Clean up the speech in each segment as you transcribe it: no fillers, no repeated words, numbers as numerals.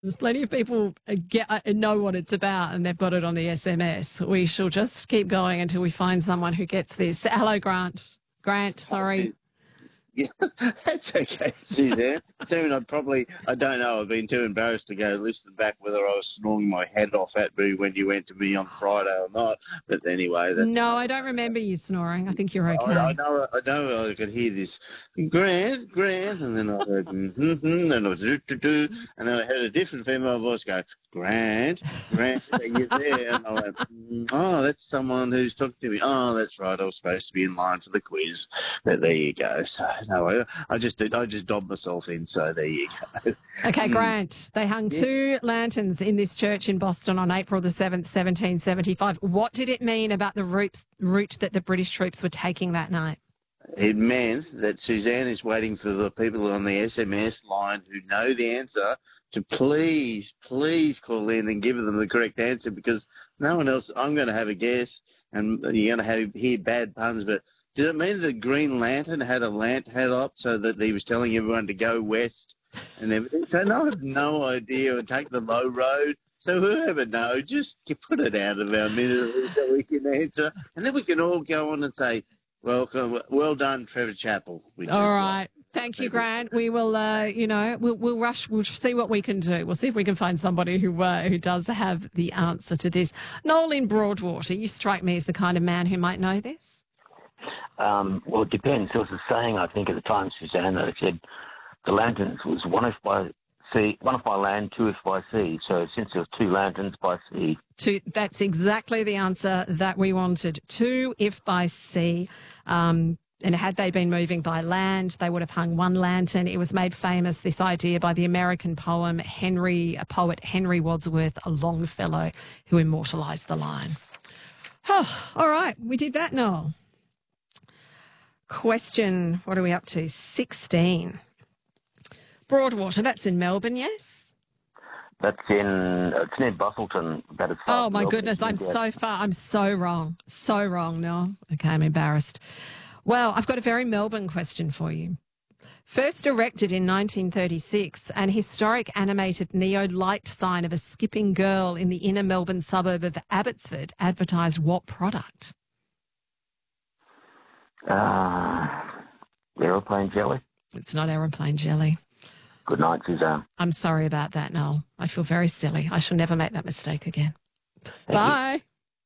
There's plenty of people know what it's about and they've got it on the SMS. We shall just keep going until we find someone who gets this. Hello, Grant. Grant, sorry. Yeah, that's okay, Suzanne. Soon I don't know, I've been too embarrassed to go listen back whether I was snoring my head off at me when you went to me on Friday or not. But anyway, No, I don't remember you snoring. I think you're okay. I know I could hear this, Grant, and then I heard, and I was do, and then I heard a different female voice go, Grant, are you there? And I went, oh, that's someone who's talking to me. Oh, that's right, I was supposed to be in line for the quiz. But there you go. So, no, I just dobbed myself in, so there you go. Okay, Grant, they hung 2 lanterns in this church in Boston on April the 7th, 1775. What did it mean about the route that the British troops were taking that night? It meant that Suzanne is waiting for the people on the SMS line who know the answer to please call in and give them the correct answer, because no one else, I'm going to have a guess and you're going to hear bad puns, but did it mean the Green Lantern had a head up so that he was telling everyone to go west and everything? So no, I have no idea, and take the low road. So whoever knows, just put it out of our misery so we can answer, and then we can all go on and say, welcome, well done, Trevor Chappell. All right. Thank you, Grant. We will, we'll rush. We'll see what we can do. We'll see if we can find somebody who does have the answer to this. Noel in Broadwater, you strike me as the kind of man who might know this. Well, it depends. There was a saying, I think, at the time, Suzanne, that it said the lanterns was one if by land, 2 if by sea. So since there was 2 lanterns by sea. That's exactly the answer that we wanted. 2 if by sea. And had they been moving by land, they would have hung 1 lantern. It was made famous, this idea, by the American poet Henry Wadsworth Longfellow, who immortalised the line. Oh, all right, we did that, Noel. Question, what are we up to? 16. Broadwater, that's in Melbourne, yes? It's near Bustleton. About as far oh, as my Melbourne. goodness, I'm so far. I'm so wrong. So wrong, Noel. Okay, I'm embarrassed. Well, I've got a very Melbourne question for you. First erected in 1936, an historic animated neon-light sign of a skipping girl in the inner Melbourne suburb of Abbotsford advertised what product? Aeroplane jelly. It's not aeroplane jelly. Good night, Suzanne. I'm sorry about that, Noel. I feel very silly. I shall never make that mistake again. Bye.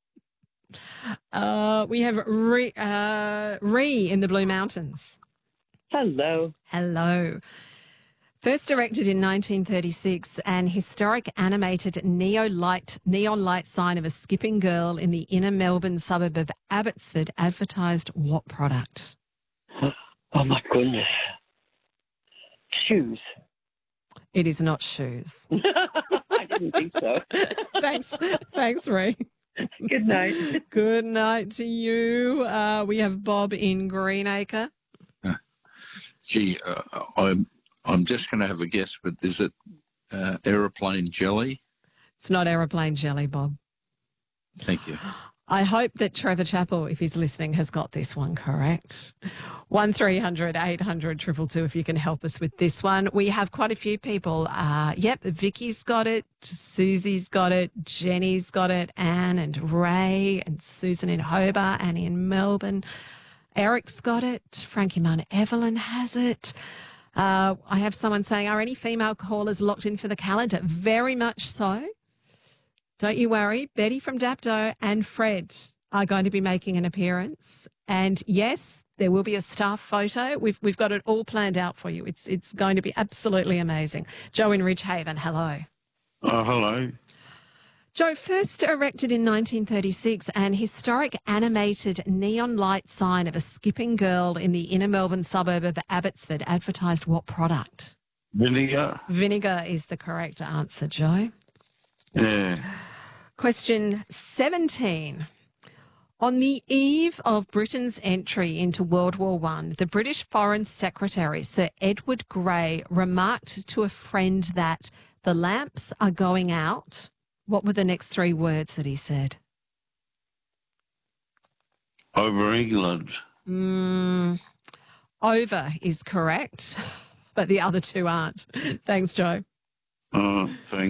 We have Ree in the Blue Mountains. Hello. Hello. First erected in 1936, an historic animated neon light sign of a skipping girl in the inner Melbourne suburb of Abbotsford advertised what product? Oh, my goodness. Shoes. It is not shoes. I didn't think so. Thanks, Ree. Good night. Good night to you. We have Bob in Greenacre. Gee, I'm just going to have a guess, but is it aeroplane jelly? It's not aeroplane jelly, Bob. Thank you. I hope that Trevor Chappell, if he's listening, has got this one correct. 1300 800 222 if you can help us with this one. We have quite a few people. Vicky's got it, Susie's got it, Jenny's got it, Anne and Ray and Susan in Hobart, Annie in Melbourne. Eric's got it, Frankie Mount Evelyn has it. I have someone saying, are any female callers locked in for the calendar? Very much so. Don't you worry. Betty from Dapto and Fred are going to be making an appearance. And yes, there will be a staff photo. We've got it all planned out for you. It's going to be absolutely amazing. Joe in Ridgehaven, hello. Oh, hello. Joe, first erected in 1936, an historic animated neon light sign of a skipping girl in the inner Melbourne suburb of Abbotsford advertised what product? Vinegar. Vinegar is the correct answer, Joe. Yeah. Question 17. On the eve of Britain's entry into World War I, the British Foreign Secretary, Sir Edward Grey, remarked to a friend that the lamps are going out. What were the next 3 words that he said? Over England. Over is correct, but the other 2 aren't. Thanks, Joe. Thanks.